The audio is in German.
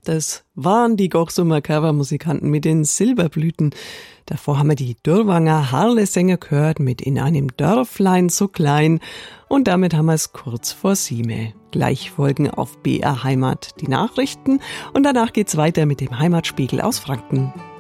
Das waren die Gochsumer Covermusikanten mit den Silberblüten. Davor haben wir die Dürrwanger Harlesänger gehört mit In einem Dörflein so klein. Und damit haben wir es kurz vor 7. Gleich folgen auf BR Heimat die Nachrichten und danach geht's weiter mit dem Heimatspiegel aus Franken.